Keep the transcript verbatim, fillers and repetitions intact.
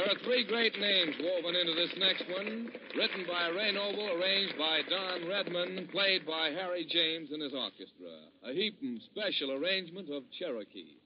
There are three great names woven into this next one, written by Ray Noble, arranged by Don Redman, played by Harry James and his orchestra. A Heapin special arrangement of Cherokee.